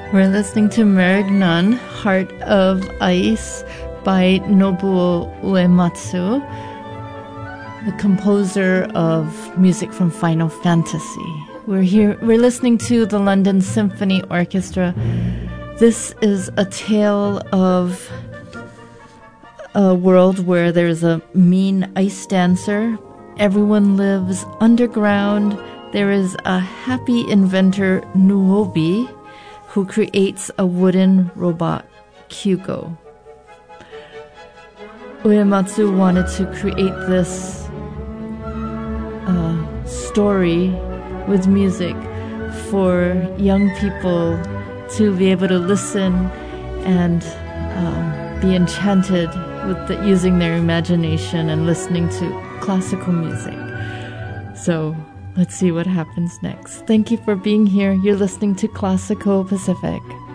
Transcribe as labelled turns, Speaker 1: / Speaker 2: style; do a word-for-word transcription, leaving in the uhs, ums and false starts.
Speaker 1: We're listening to Marignon, Heart of Ice by Nobuo Uematsu, the composer of music from Final Fantasy. We're here, we're listening to the London Symphony Orchestra. This is a tale of a world where there's a mean ice dancer. Everyone lives underground. There is a happy inventor, Nuobi, who creates a wooden robot, Kyugo. Uematsu wanted to create this uh, story with music for young people to be able to listen and um, be enchanted with the, using their imagination and listening to classical music. So let's see what happens next. Thank you for being here. You're listening to Classical Pacific.